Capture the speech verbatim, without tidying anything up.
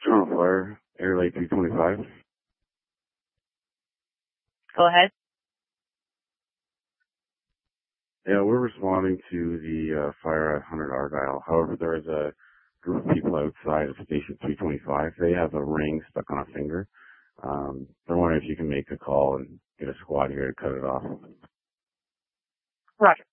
John Fire, Air Lake three twenty-five. Go ahead. Yeah, we're responding to the uh, fire at one hundred Argyle. However, there is a group of people outside of Station three twenty-five. They have a ring stuck on a finger. Um, they're wondering if you can make a call and get a squad here to cut it off. Roger.